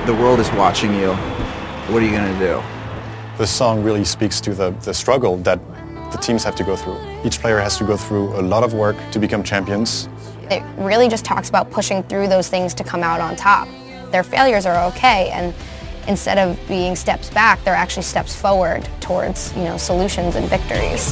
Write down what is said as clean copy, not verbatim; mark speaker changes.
Speaker 1: the world is watching you, what are you going to do?
Speaker 2: This song really speaks to the struggle that the teams have to go through. Each player has to go through a lot of work to become champions.
Speaker 3: It really just talks about pushing through those things to come out on top. Their failures are okay, and instead of being steps back, they're actually steps forward towards, solutions and victories.